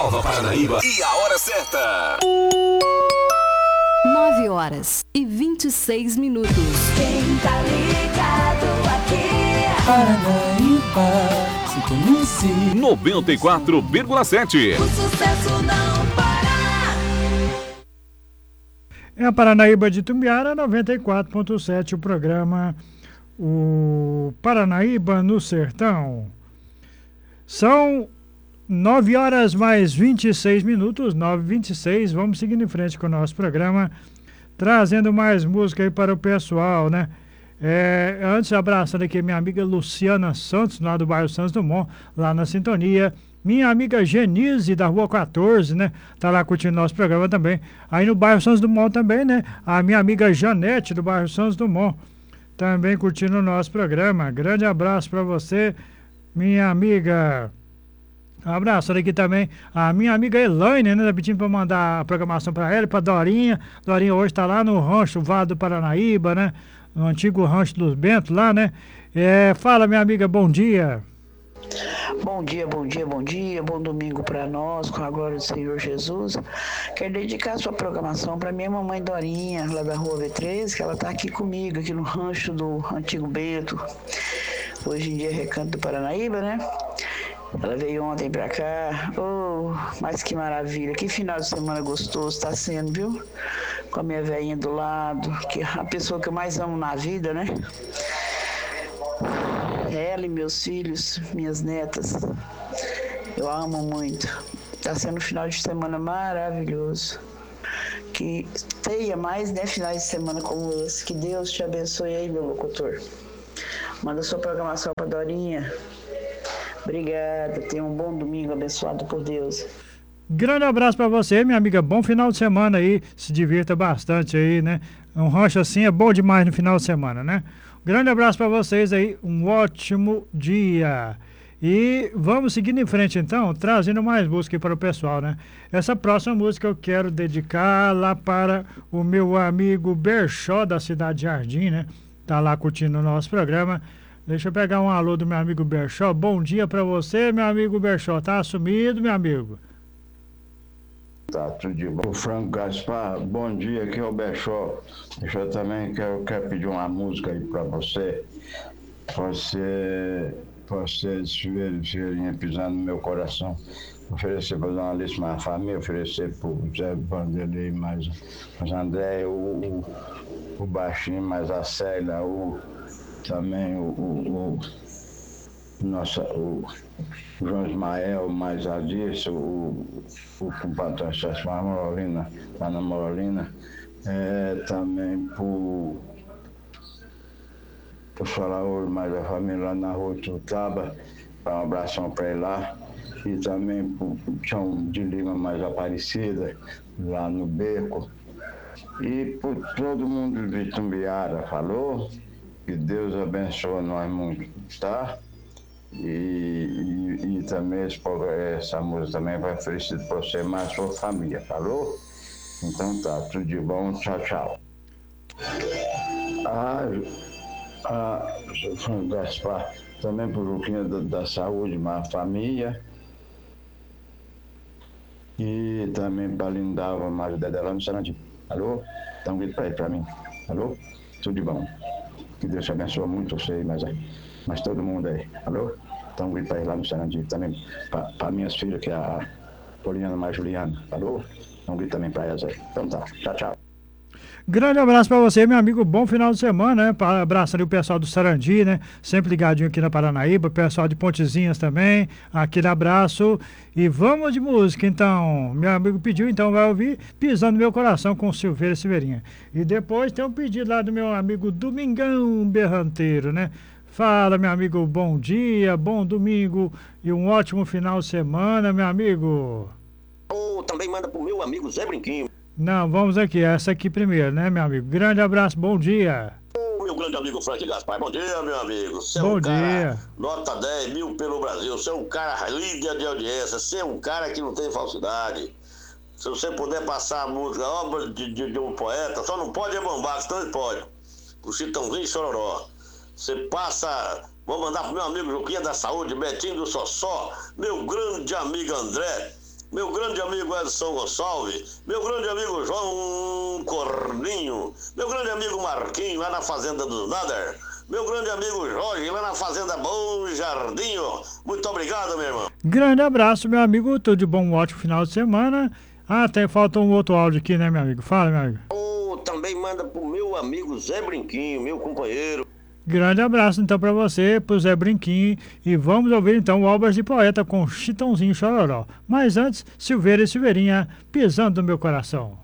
Nova Paranaíba e a hora certa. 9h26. Quem tá ligado aqui? Paranaíba, sintonize 94,7. O sucesso não para. É a Paranaíba de Tumbiara, 94,7, o programa o Paranaíba no Sertão. São 9h26, 9h26. Vamos seguindo em frente com o nosso programa, trazendo mais música aí para o pessoal, né? Antes, abraçando aqui minha amiga Luciana Santos, lá do bairro Santos Dumont, lá na sintonia. Minha amiga Genise, da Rua 14, né? Tá lá curtindo nosso programa também. Aí no bairro Santos Dumont também, né? A minha amiga Janete, do bairro Santos Dumont, também curtindo o nosso programa. Grande abraço para você, minha amiga. Abraço aqui também a minha amiga Elaine, né? Tá pedindo para mandar a programação para ela e para Dorinha. Dorinha hoje tá lá no rancho Vale do Paranaíba, né? No antigo rancho dos Bento lá, né? Fala, minha amiga, bom dia. Bom dia, bom domingo para nós, com a glória do Senhor Jesus. Quero dedicar a sua programação para minha mamãe Dorinha, lá da Rua V13, que ela tá aqui comigo, aqui no rancho do Antigo Bento. Hoje em dia é Recanto do Paranaíba, né? Ela veio ontem pra cá. Oh, mas que maravilha, que final de semana gostoso tá sendo, viu? Com a minha velhinha do lado, que é a pessoa que eu mais amo na vida, né? Ela e meus filhos, minhas netas, eu amo muito. Tá sendo um final de semana maravilhoso. Que tenha mais, né, finais de semana como esse. Que Deus te abençoe aí, meu locutor. Manda sua programação pra Dorinha. Obrigada, tenha um bom domingo abençoado por Deus. Grande abraço para você, minha amiga. Bom final de semana aí. Se divirta bastante aí, né? Um rancho assim é bom demais no final de semana, né? Grande abraço para vocês aí. Um ótimo dia. E vamos seguindo em frente então, trazendo mais música aí para o pessoal, né? Essa próxima música eu quero dedicar lá para o meu amigo Berchó, da cidade de Jardim, né? Tá lá curtindo o nosso programa. Deixa eu pegar um alô do meu amigo Berchó. Bom dia pra você, meu amigo Berchó. Tá sumido, meu amigo? Tá, tudo de bom. Franco Gaspar, bom dia, aqui é o Berchó. Eu também quero pedir uma música aí pra você. Você devia pisando no meu coração. Oferecer para Dona Alice, mais família, oferecer pro Zé Vanderlei, mais André, o Baixinho, mais a Célia, também o João Ismael, mais a Dirce, o compadre Marolina, lá na Morolina, também por falar hoje mais a família lá na Rua Tutaba, um abração para ele lá, e também por Tião de Lima mais Aparecida, lá no Beco, e por todo mundo de Tumbiara, falou? Que Deus abençoe nós muito, tá? E também essa música também vai oferecer para você mais sua família, falou? Então tá, tudo de bom, tchau, tchau. Sou Gaspar, também por Juquinha da Saúde, mais família. E também para Lindava, mais dela no Sarandi. Alô? Dá um grito para mim, alô? Tudo de bom. Que Deus te abençoe muito, você, mas todo mundo aí, alô? Então, um grito aí lá no Sarandi também, para minhas filhas, que é a Poliana mais Juliana, alô? Então, um grito também para elas aí. Então tá, tchau, tchau. Grande abraço para você, meu amigo. Bom final de semana, né? Abraço ali o pessoal do Sarandi, né? Sempre ligadinho aqui na Paranaíba. Pessoal de Pontezinhas também. Aquele abraço. E vamos de música, então. Meu amigo pediu, então vai ouvir Pisando no Meu Coração com Silveira e Silveirinha. E depois tem um pedido lá do meu amigo Domingão Berranteiro, né? Fala, meu amigo, bom dia, bom domingo e um ótimo final de semana, meu amigo. Também manda pro meu amigo Zé Brinquinho. Não, vamos aqui, essa aqui primeiro, né, meu amigo? Grande abraço, bom dia. Meu grande amigo Frank Gaspar, bom dia, meu amigo. Você bom é um cara, dia. nota 10 mil pelo Brasil. Você é um cara líder de audiência. Você é um cara que não tem falsidade. Se você puder passar a música, a obra de um poeta, só não pode bombar, senão não pode. O Chitãozinho e Chororó. Você passa, vou mandar pro meu amigo Juquinha da Saúde, Betinho do Sossó, meu grande amigo André, meu grande amigo Edson Gonçalves, meu grande amigo João Corninho, meu grande amigo Marquinho, lá na Fazenda dos Nader, meu grande amigo Jorge, lá na Fazenda Bom Jardim. Muito obrigado, meu irmão. Grande abraço, meu amigo. Tudo de bom, um ótimo final de semana. Ah, falta um outro áudio aqui, né, meu amigo? Fala, meu amigo. Também manda pro meu amigo Zé Brinquinho, meu companheiro. Grande abraço, então, pra você, pro Zé Brinquinho. E vamos ouvir, então, o Obras de Poeta com Chitãozinho Chororó. Mas antes, Silveira e Silveirinha, pisando no meu coração.